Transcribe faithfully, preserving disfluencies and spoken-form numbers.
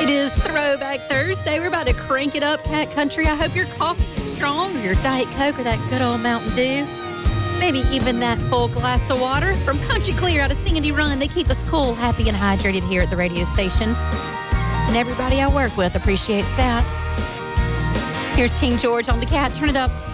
It is Throwback Thursday. We're about to crank it up, Cat Country. I hope your coffee is strong, or your Diet Coke, or that good old Mountain Dew. Maybe even that full glass of water from Country Clear out of Sandy Run. They keep us cool, happy, and hydrated here at the radio station. And everybody I work with appreciates that. Here's King George on the Cat. Turn it up.